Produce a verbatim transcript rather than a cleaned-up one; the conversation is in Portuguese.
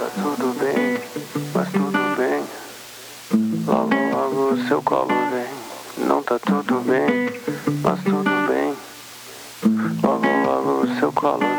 tá tudo bem, mas tudo bem. Logo, logo o seu colo vem. Não tá tudo bem, mas tudo bem. Logo, logo o seu colo vem.